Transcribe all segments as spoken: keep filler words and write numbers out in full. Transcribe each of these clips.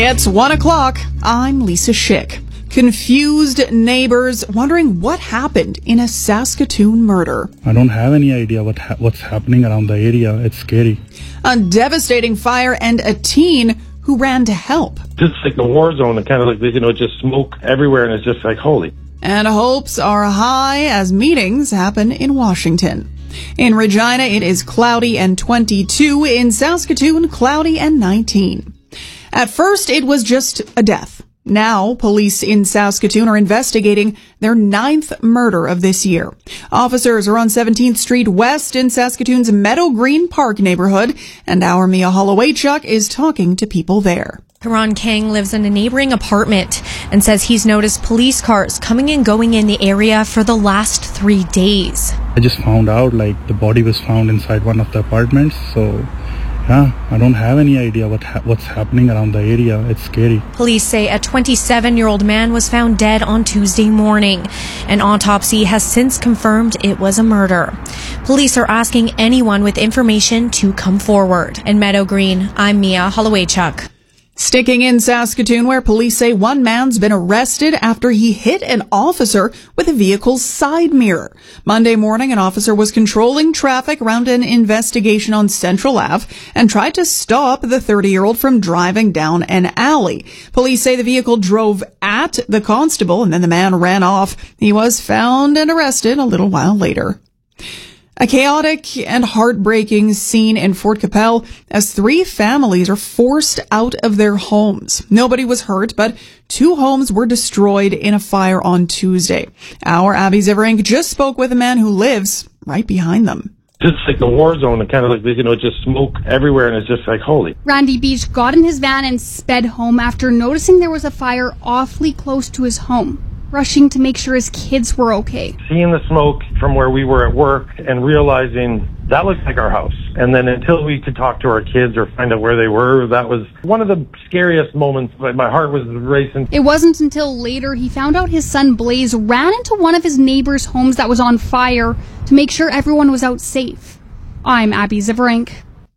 It's one o'clock. I'm Lisa Schick. Confused neighbors wondering what happened in a Saskatoon murder. I don't have any idea what ha- what's happening around the area. It's scary. A devastating fire and a teen who ran to help. Just like the war zone, and kind of like, you know, just smoke everywhere, and it's just like, holy. And hopes are high as meetings happen in Washington. In Regina, it is cloudy and twenty-two. In Saskatoon, cloudy and nineteen. At first, it was just a death. Now, police in Saskatoon are investigating their ninth murder of this year. Officers are on seventeenth Street West in Saskatoon's Meadow Green Park neighborhood, and our Mia Hollowaychuk is talking to people there. Karan Kang lives in a neighboring apartment and says he's noticed police cars coming and going in the area for the last three days. I just found out like the body was found inside one of the apartments, so yeah, I don't have any idea what ha- what's happening around the area. It's scary. Police say a twenty-seven-year-old man was found dead on Tuesday morning. An autopsy has since confirmed it was a murder. Police are asking anyone with information to come forward. In Meadow Green, I'm Mia Hollowaychuk. Sticking in Saskatoon, where police say one man's been arrested after he hit an officer with a vehicle's side mirror. Monday morning, an officer was controlling traffic around an investigation on Central Avenue and tried to stop the thirty-year-old from driving down an alley. Police say the vehicle drove at the constable and then the man ran off. He was found and arrested a little while later. A chaotic and heartbreaking scene in Fort Qu'Appelle as three families are forced out of their homes. Nobody was hurt, but two homes were destroyed in a fire on Tuesday. Our Abby Ziverink just spoke with a man who lives right behind them. Just like the war zone, and kind of like, you know, just smoke everywhere, and it's just like, holy. Randy Beach got in his van and sped home after noticing there was a fire awfully close to his home, rushing to make sure his kids were okay. Seeing the smoke from where we were at work and realizing that looks like our house. And then until we could talk to our kids or find out where they were, that was one of the scariest moments. My heart was racing. It wasn't until later he found out his son Blaze ran into one of his neighbors' homes that was on fire to make sure everyone was out safe. I'm Abby Ziverink.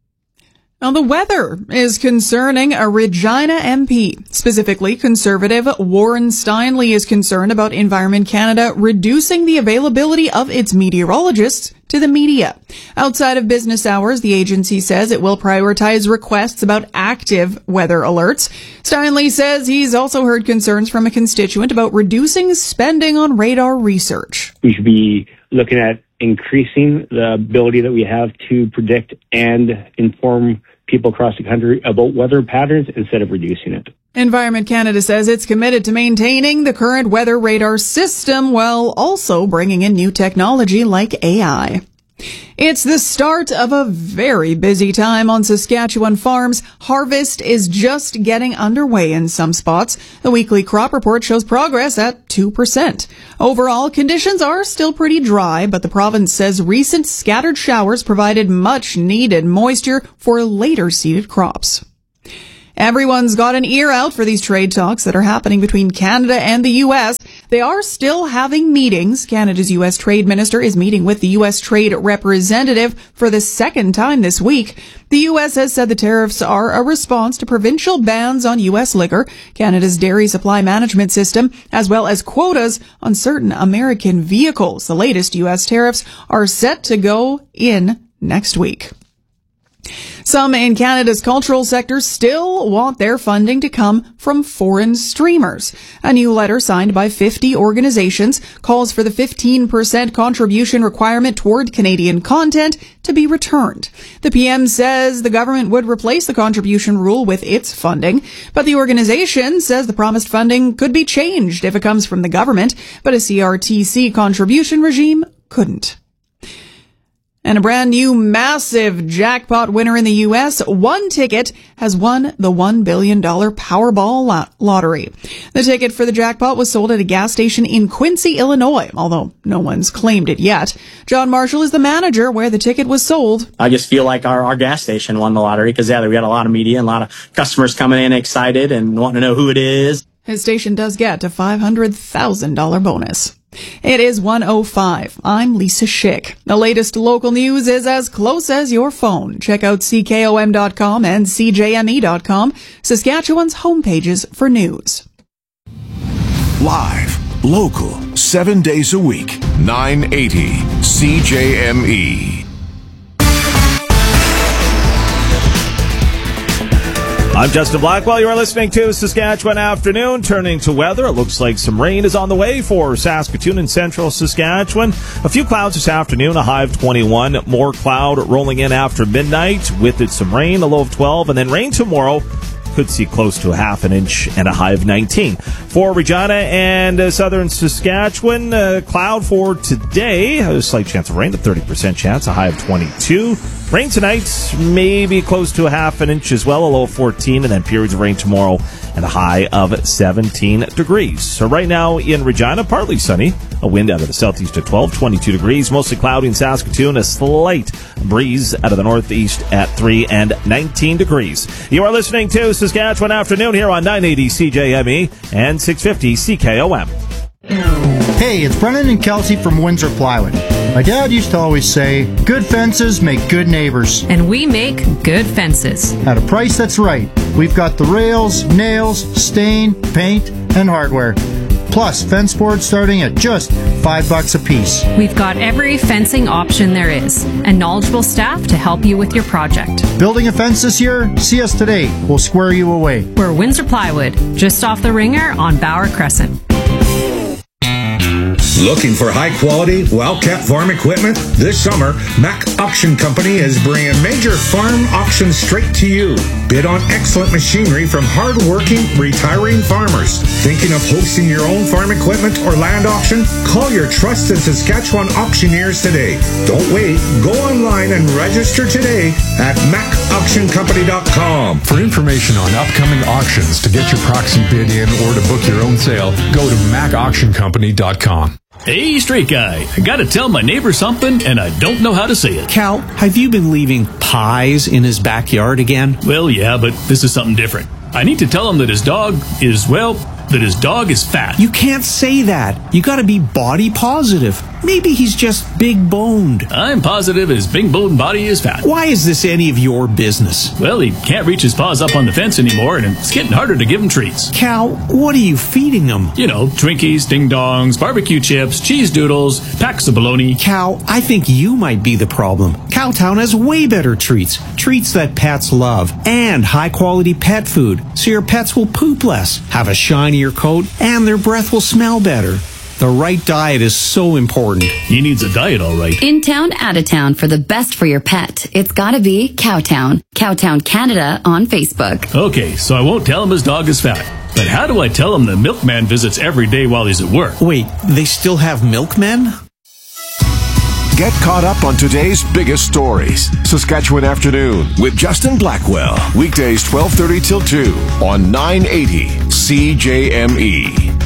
Now, the weather is concerning a Regina M P. Specifically, Conservative Warren Steinley is concerned about Environment Canada reducing the availability of its meteorologists to the media. Outside of business hours, the agency says it will prioritize requests about active weather alerts. Steinley says he's also heard concerns from a constituent about reducing spending on radar research. We should be looking at increasing the ability that we have to predict and inform people across the country about weather patterns instead of reducing it. Environment Canada says it's committed to maintaining the current weather radar system while also bringing in new technology like A I. It's the start of a very busy time on Saskatchewan farms. Harvest is just getting underway in some spots. The weekly crop report shows progress at two percent. Overall, conditions are still pretty dry, but the province says recent scattered showers provided much needed moisture for later seeded crops. Everyone's got an ear out for these trade talks that are happening between Canada and the U S. They are still having meetings. Canada's U S Trade Minister is meeting with the U S Trade Representative for the second time this week. The U S has said the tariffs are a response to provincial bans on U S liquor, Canada's dairy supply management system, as well as quotas on certain American vehicles. The latest U S tariffs are set to go in next week. Some in Canada's cultural sector still want their funding to come from foreign streamers. A new letter signed by fifty organizations calls for the fifteen percent contribution requirement toward Canadian content to be returned. The P M says the government would replace the contribution rule with its funding, but the organization says the promised funding could be changed if it comes from the government, but a C R T C contribution regime couldn't. And a brand new massive jackpot winner in the U S, one ticket has won the one billion dollars Powerball lot- lottery. The ticket for the jackpot was sold at a gas station in Quincy, Illinois, although no one's claimed it yet. John Marshall is the manager where the ticket was sold. I just feel like our, our gas station won the lottery because, yeah, we got a lot of media and a lot of customers coming in excited and wanting to know who it is. His station does get a five hundred thousand dollars bonus. It is one oh five. I'm Lisa Schick. The latest local news is as close as your phone. Check out C K O M dot com and C J M E dot com, Saskatchewan's homepages for news. Live, local, seven days a week, nine eighty C J M E. I'm Justin Blackwell. You are listening to Saskatchewan Afternoon. Turning to weather, it looks like some rain is on the way for Saskatoon and central Saskatchewan. A few clouds this afternoon, a high of twenty-one. More cloud rolling in after midnight. With it, some rain, a low of twelve. And then rain tomorrow. Could see close to a half an inch and a high of nineteen. For Regina and uh, southern Saskatchewan, uh, cloud for today. A slight chance of rain, a thirty percent chance, a high of twenty-two. Rain tonight, maybe close to a half an inch as well, a low of fourteen, and then periods of rain tomorrow and a high of seventeen degrees. So right now in Regina, partly sunny, a wind out of the southeast at twelve, twenty-two degrees, mostly cloudy in Saskatoon, a slight breeze out of the northeast at three and nineteen degrees. You are listening to Saskatchewan Afternoon here on nine eighty C J M E and six fifty C K O M. Hey, it's Brennan and Kelsey from Windsor Plywood. My dad used to always say, good fences make good neighbors. And we make good fences. At a price that's right. We've got the rails, nails, stain, paint, and hardware. Plus, fence boards starting at just five bucks a piece. We've got every fencing option there is, and knowledgeable staff to help you with your project. Building a fence this year? See us today. We'll square you away. We're Windsor Plywood, just off the Ringer on Bauer Crescent. Looking for high-quality, well-kept farm equipment? This summer, Mack Auction Company is bringing major farm auctions straight to you. Bid on excellent machinery from hard-working, retiring farmers. Thinking of hosting your own farm equipment or land auction? Call your trusted Saskatchewan auctioneers today. Don't wait. Go online and register today at mack auction company dot com. For information on upcoming auctions, to get your proxy bid in, or to book your own sale, go to mack auction company dot com. Hey, straight guy, I gotta tell my neighbor something, and I don't know how to say it. Cal, have you been leaving pies in his backyard again? Well, yeah, but this is something different. I need to tell him that his dog is, well, that his dog is fat. You can't say that. You gotta be body positive. Maybe he's just big boned. I'm positive his big boned body is fat. Why is this any of your business? Well, he can't reach his paws up on the fence anymore, and it's getting harder to give him treats. Cal, what are you feeding him? You know, Twinkies, Ding Dongs, barbecue chips, cheese doodles, packs of bologna. Cal, I think you might be the problem. Cowtown has way better treats. Treats that pets love. And high-quality pet food, so your pets will poop less, have a shinier coat, and their breath will smell better. The right diet is so important. He needs a diet, all right. In town, out of town, for the best for your pet. It's gotta be Cowtown. Cowtown Canada on Facebook. Okay, so I won't tell him his dog is fat. But how do I tell him the milkman visits every day while he's at work? Wait, they still have milkmen? Get caught up on today's biggest stories. Saskatchewan Afternoon with Justin Blackwell. Weekdays twelve thirty till two on nine eighty C J M E.